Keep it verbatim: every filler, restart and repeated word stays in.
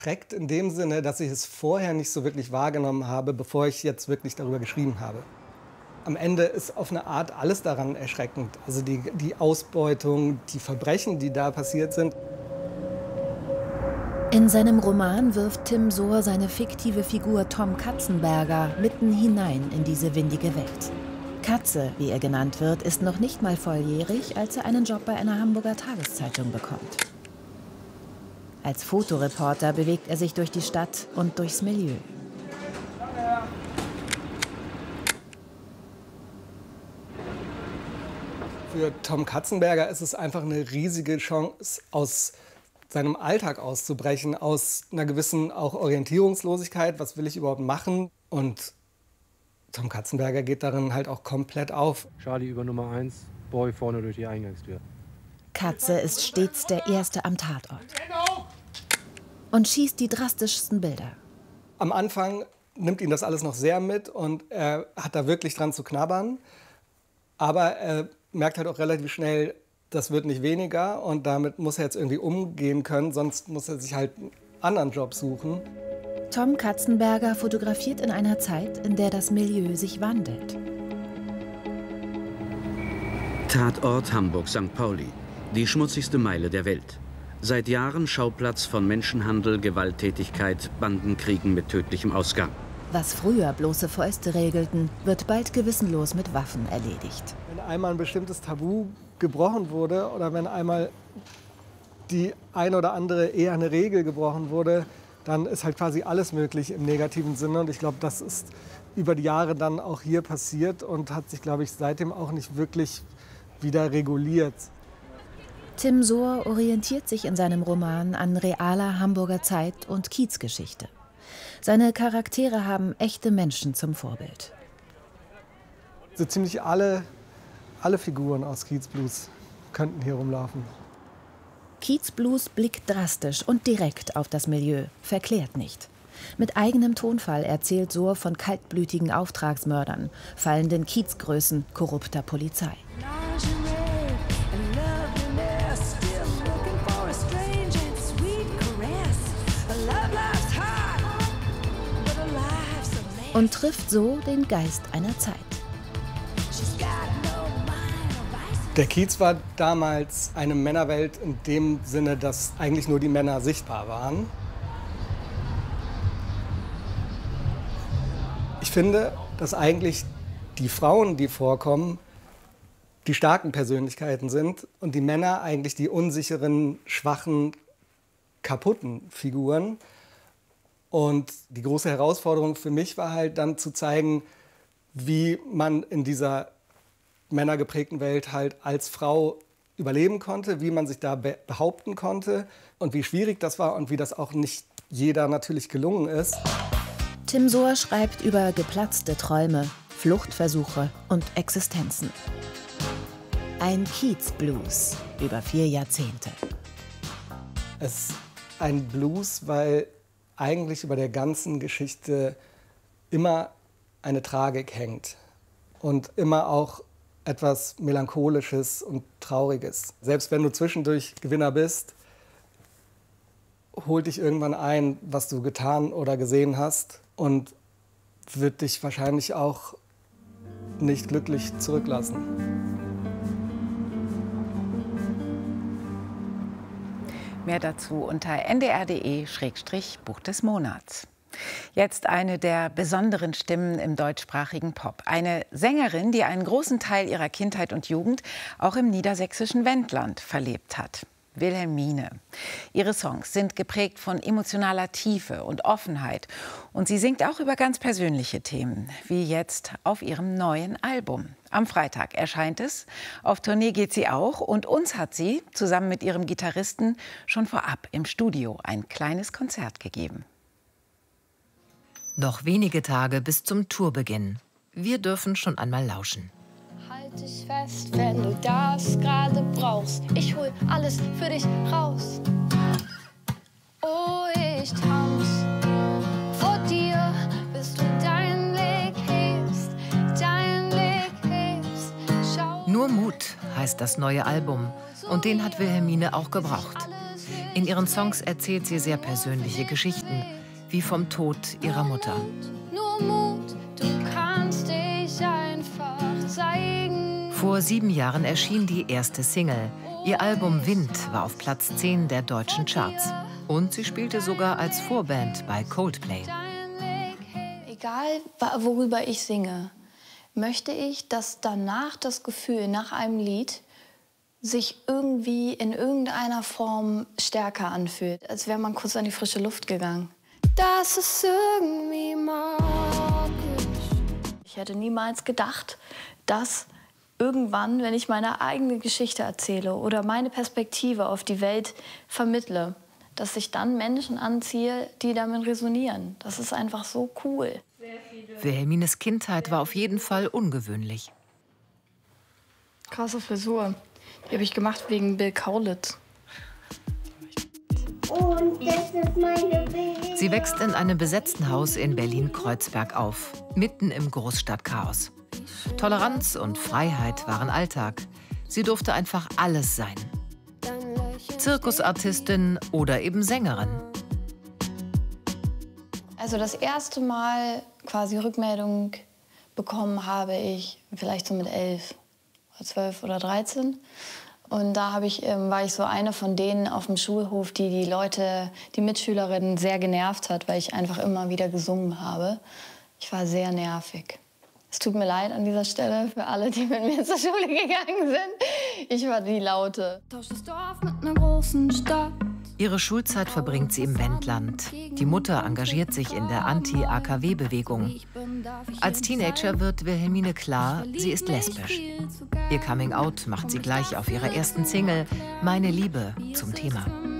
Erschreckt in dem Sinne, dass ich es vorher nicht so wirklich wahrgenommen habe, bevor ich jetzt wirklich darüber geschrieben habe. Am Ende ist auf eine Art alles daran erschreckend. Also die, die Ausbeutung, die Verbrechen, die da passiert sind. In seinem Roman wirft Tim Sohr seine fiktive Figur Tom Katzenberger mitten hinein in diese windige Welt. Katze, wie er genannt wird, ist noch nicht mal volljährig, als er einen Job bei einer Hamburger Tageszeitung bekommt. Als Fotoreporter bewegt er sich durch die Stadt und durchs Milieu. Für Tom Katzenberger ist es einfach eine riesige Chance, aus seinem Alltag auszubrechen, aus einer gewissen auch Orientierungslosigkeit. Was will ich überhaupt machen? Und Tom Katzenberger geht darin halt auch komplett auf. Charlie über Nummer eins, Boy vorne durch die Eingangstür. Katze ist stets der Erste am Tatort und schießt die drastischsten Bilder. Am Anfang nimmt ihn das alles noch sehr mit und er hat da wirklich dran zu knabbern. Aber er merkt halt auch relativ schnell, das wird nicht weniger und damit muss er jetzt irgendwie umgehen können, sonst muss er sich halt einen anderen Job suchen. Tom Katzenberger fotografiert in einer Zeit, in der das Milieu sich wandelt. Tatort Hamburg Sankt Pauli, die schmutzigste Meile der Welt. Seit Jahren Schauplatz von Menschenhandel, Gewalttätigkeit, Bandenkriegen mit tödlichem Ausgang. Was früher bloße Fäuste regelten, wird bald gewissenlos mit Waffen erledigt. Wenn einmal ein bestimmtes Tabu gebrochen wurde oder wenn einmal die ein oder andere eher eine Regel gebrochen wurde, dann ist halt quasi alles möglich im negativen Sinne. Und ich glaube, das ist über die Jahre dann auch hier passiert und hat sich, glaube ich, seitdem auch nicht wirklich wieder reguliert. Tim Sohr orientiert sich in seinem Roman an realer Hamburger Zeit- und Kiezgeschichte. Seine Charaktere haben echte Menschen zum Vorbild. So ziemlich alle, alle Figuren aus Kiezblues könnten hier rumlaufen. Kiezblues blickt drastisch und direkt auf das Milieu, verklärt nicht. Mit eigenem Tonfall erzählt Sohr von kaltblütigen Auftragsmördern, fallenden Kiezgrößen, korrupter Polizei. Und trifft so den Geist einer Zeit. Der Kiez war damals eine Männerwelt in dem Sinne, dass eigentlich nur die Männer sichtbar waren. Ich finde, dass eigentlich die Frauen, die vorkommen, die starken Persönlichkeiten sind und die Männer eigentlich die unsicheren, schwachen, kaputten Figuren. Und die große Herausforderung für mich war halt dann zu zeigen, wie man in dieser männergeprägten Welt halt als Frau überleben konnte, wie man sich da behaupten konnte und wie schwierig das war und wie das auch nicht jeder natürlich gelungen ist. Tim Sohr schreibt über geplatzte Träume, Fluchtversuche und Existenzen. Ein Kiezblues über vier Jahrzehnte. Es ist ein Blues, weil eigentlich über der ganzen Geschichte immer eine Tragik hängt und immer auch etwas Melancholisches und Trauriges. Selbst wenn du zwischendurch Gewinner bist, holt dich irgendwann ein, was du getan oder gesehen hast und wird dich wahrscheinlich auch nicht glücklich zurücklassen. Mehr dazu unter n d r punkt d e Schrägstrich Buch des Monats. Jetzt eine der besonderen Stimmen im deutschsprachigen Pop. Eine Sängerin, die einen großen Teil ihrer Kindheit und Jugend auch im niedersächsischen Wendland verlebt hat. Wilhelmine. Ihre Songs sind geprägt von emotionaler Tiefe und Offenheit. Und sie singt auch über ganz persönliche Themen, wie jetzt auf ihrem neuen Album. Am Freitag erscheint es. Auf Tournee geht sie auch. Und uns hat sie zusammen mit ihrem Gitarristen schon vorab im Studio ein kleines Konzert gegeben. Noch wenige Tage bis zum Tourbeginn. Wir dürfen schon einmal lauschen. Halt dich fest, wenn du das gerade brauchst. Ich hol alles für dich raus. Oh, ich tanz vor dir, bis du dein Leg hebst, dein Leg hebst. Schau Nur Mut heißt das neue Album. Und den hat Wilhelmine auch gebraucht. In ihren Songs erzählt sie sehr persönliche Geschichten, wie vom Tod ihrer Mutter. Nur Mut, du kannst dich einfach zeigen. Vor sieben Jahren erschien die erste Single. Ihr Album Wind war auf Platz zehn der deutschen Charts. Und sie spielte sogar als Vorband bei Coldplay. Egal, worüber ich singe, möchte ich, dass danach das Gefühl nach einem Lied sich irgendwie in irgendeiner Form stärker anfühlt, als wäre man kurz an die frische Luft gegangen. Das ist irgendwie magisch. Ich hätte niemals gedacht, dass irgendwann, wenn ich meine eigene Geschichte erzähle oder meine Perspektive auf die Welt vermittle, dass ich dann Menschen anziehe, die damit resonieren. Das ist einfach so cool. Wilhelmines Kindheit war auf jeden Fall ungewöhnlich. Krasse Frisur. Die habe ich gemacht wegen Bill Kaulitz. Und das ist meine Baby. Sie wächst in einem besetzten Haus in Berlin-Kreuzberg auf, mitten im Großstadtchaos. Toleranz und Freiheit waren Alltag. Sie durfte einfach alles sein. Zirkusartistin oder eben Sängerin. Also das erste Mal quasi Rückmeldung bekommen habe ich vielleicht so mit elf oder zwölf oder dreizehn. Und da habe ich, ähm, war ich so eine von denen auf dem Schulhof, die die Leute, die Mitschülerinnen sehr genervt hat, weil ich einfach immer wieder gesungen habe. Ich war sehr nervig. Es tut mir leid an dieser Stelle für alle, die mit mir zur Schule gegangen sind. Ich war die Laute. Tausch das Dorf mit einer großen Stadt. Ihre Schulzeit verbringt sie im Wendland. Die Mutter engagiert sich in der Anti-A K W-Bewegung. Als Teenager wird Wilhelmine klar, sie ist lesbisch. Ihr Coming-out macht sie gleich auf ihrer ersten Single Meine Liebe zum Thema.